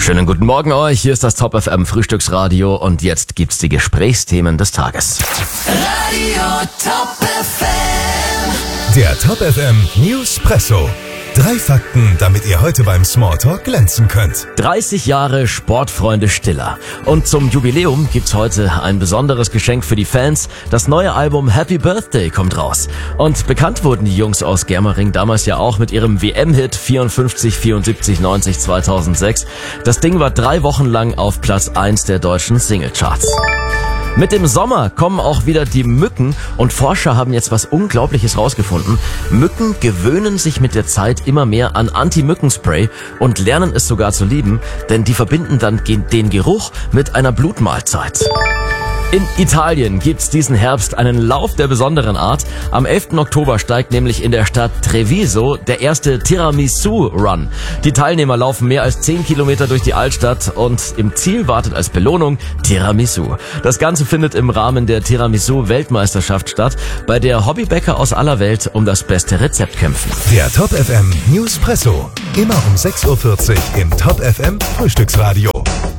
Schönen guten Morgen euch, hier ist das Top FM Frühstücksradio und jetzt gibt's die Gesprächsthemen des Tages. Radio Top FM. Der Top FM Newspresso. 3 Fakten, damit ihr heute beim Smalltalk glänzen könnt. 30 Jahre Sportfreunde Stiller. Und zum Jubiläum gibt's heute ein besonderes Geschenk für die Fans. Das neue Album Happy Birthday kommt raus. Und bekannt wurden die Jungs aus Germering damals ja auch mit ihrem WM-Hit 54, 74, 90, 2006. Das Ding war 3 Wochen lang auf Platz 1 der deutschen Singlecharts. Mit dem Sommer kommen auch wieder die Mücken und Forscher haben jetzt was Unglaubliches rausgefunden. Mücken gewöhnen sich mit der Zeit immer mehr an Anti-Mücken-Spray und lernen es sogar zu lieben, denn die verbinden dann den Geruch mit einer Blutmahlzeit. In Italien gibt's diesen Herbst einen Lauf der besonderen Art. Am 11. Oktober steigt nämlich in der Stadt Treviso der erste Tiramisu-Run. Die Teilnehmer laufen mehr als 10 Kilometer durch die Altstadt und im Ziel wartet als Belohnung Tiramisu. Das Ganze findet im Rahmen der Tiramisu-Weltmeisterschaft statt, bei der Hobbybäcker aus aller Welt um das beste Rezept kämpfen. Der Top FM Newspresso. Immer um 6:40 Uhr im Top FM Frühstücksradio.